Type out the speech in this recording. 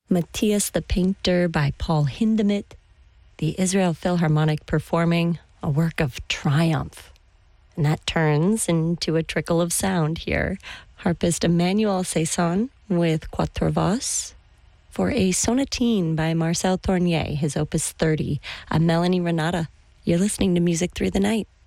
Matthias the Painter by Paul Hindemith, the Israel Philharmonic performing a work of triumph. And that turns into a trickle of sound here. Harpist Emmanuel Saison with Quatre Voix for a sonatine by Marcel Tournier, his opus 30. I'm Melanie Renata. You're listening to Music Through the Night.